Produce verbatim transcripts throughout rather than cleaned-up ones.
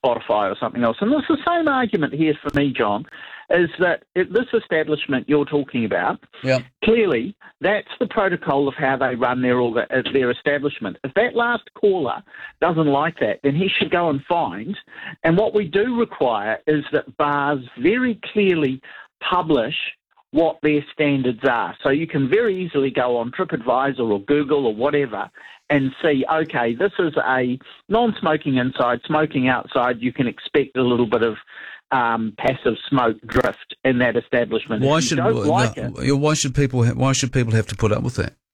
Spotify or something else. And it's the same argument here for me, John, is that it, this establishment you're talking about, yeah. clearly that's the protocol of how they run their, their establishment. If that last caller doesn't like that, then he should go and find. And what we do require is that bars very clearly publish what their standards are. So you can very easily go on TripAdvisor or Google or whatever and see, okay, this is a non-smoking inside, smoking outside. You can expect a little bit of um, passive smoke drift in that establishment. Why should like no, it, why should people ha- why should people have to put up with that?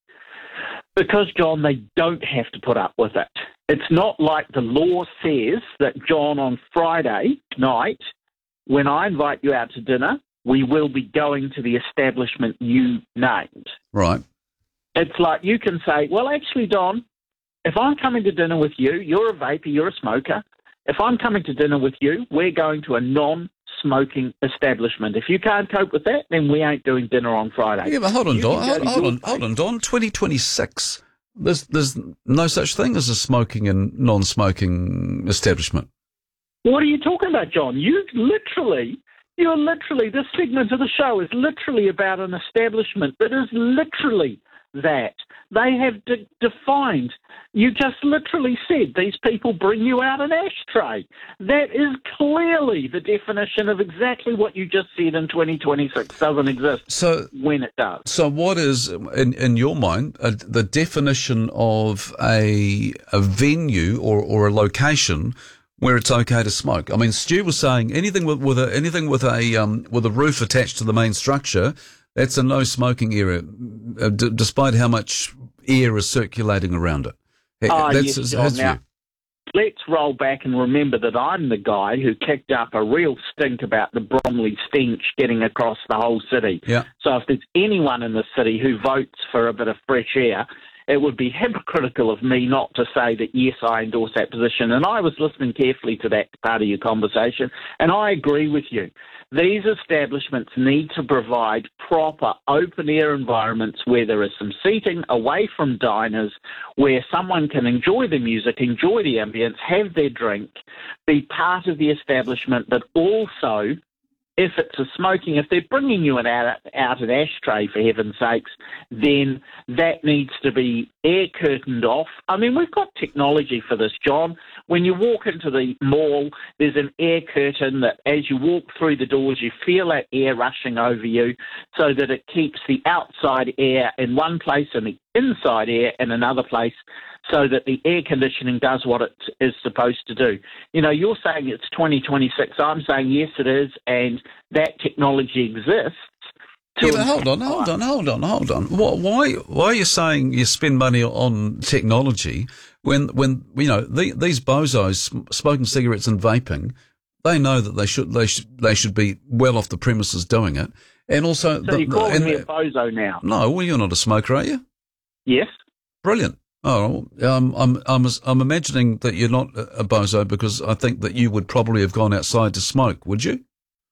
Because, John, they don't have to put up with it. It's not like the law says that, John, on Friday night, when I invite you out to dinner, we will be going to the establishment you named. Right. It's like you can say, well, actually, Don, if I'm coming to dinner with you, you're a vapor, you're a smoker. If I'm coming to dinner with you, we're going to a non-smoking establishment. If you can't cope with that, then we ain't doing dinner on Friday. Yeah, but hold on, you Don. Hold, hold on, place. hold on, Don. twenty twenty-six. There's there's no such thing as a smoking and non-smoking establishment. What are you talking about, John? You literally, you're literally, this segment of the show is literally about an establishment that is literally that. They have de- defined, you just literally said, these people bring you out an ashtray. That is clearly the definition of exactly what you just said in twenty twenty-six doesn't exist so, when it does. So what is, in, in your mind, uh, the definition of a, a venue or, or a location where it's okay to smoke? I mean, Stu was saying anything with, with a, anything with a, um, with a roof attached to the main structure, that's a no smoking area, uh, d- despite how much air is circulating around it. Oh, That's yes, his, John. his Now, view. let's roll back and remember that I'm the guy who kicked up a real stink about the Bromley stench getting across the whole city. Yeah. So if there's anyone in the city who votes for a bit of fresh air, it would be hypocritical of me not to say that, yes, I endorse that position. And I was listening carefully to that part of your conversation, and I agree with you. These establishments need to provide proper open-air environments where there is some seating away from diners, where someone can enjoy the music, enjoy the ambience, have their drink, be part of the establishment, but also, if it's a smoking, if they're bringing you an out, out an ashtray, for heaven's sakes, then that needs to be air curtained off. I mean, we've got technology for this, John. When you walk into the mall, there's an air curtain that as you walk through the doors, you feel that air rushing over you so that it keeps the outside air in one place and the inside air in another place, so that the air conditioning does what it is supposed to do. You know, you're saying it's twenty twenty-six. I'm saying yes, it is, and that technology exists. Yeah, but hold on, hold on, hold on, hold on. Why, why are you saying you spend money on technology when, when you know the, these bozos smoking cigarettes and vaping? They know that they should, they should, they should be well off the premises doing it, and also. So the, you're calling and, me a bozo now? No, well, you're not a smoker, are you? Yes. Brilliant. Oh, um, I'm, I'm, I'm imagining that you're not a bozo because I think that you would probably have gone outside to smoke, would you?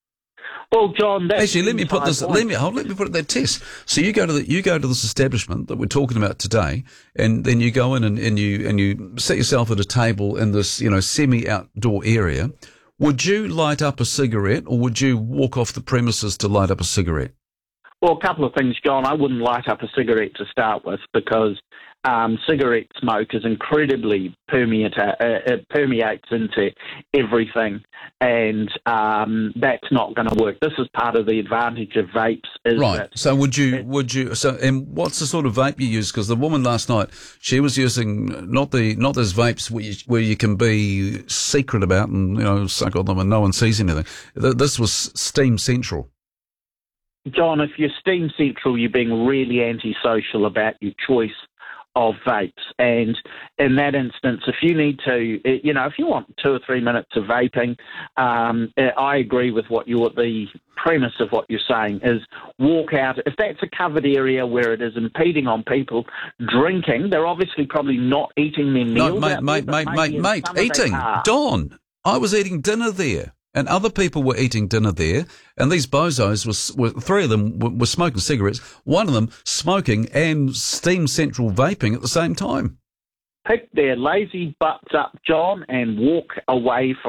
Well, John, that's actually, let me put this. point. Let me hold. Let me put it that test. So you go to the, you go to this establishment that we're talking about today, and then you go in and, and you and you set yourself at a table in this, you know, semi-outdoor area. Would you light up a cigarette, or would you walk off the premises to light up a cigarette? Well, a couple of things, John. I wouldn't light up a cigarette to start with because um, cigarette smoke is incredibly permeate, uh, it permeates into everything, and um, that's not going to work. This is part of the advantage of vapes. Is right. That so would you, it, would you, so, and what's the sort of vape you use? Because the woman last night, she was using not the, not those vapes where you, where you can be secret about and, you know, suck on them and no one sees anything. This was Steam Central. John, if you're Steam Central, you're being really antisocial about your choice of vapes. And in that instance, if you need to, you know, if you want two or three minutes of vaping, um, I agree with what you're, the premise of what you're saying is walk out. If that's a covered area where it is impeding on people drinking, they're obviously probably not eating their meals. No, mate, out mate, there, mate, mate, mate, eating. Dawn, I was eating dinner there. And other people were eating dinner there, and these bozos were, were three of them were, were smoking cigarettes, one of them smoking and Steam Central vaping at the same time. Pick their lazy butts up, John, and walk away from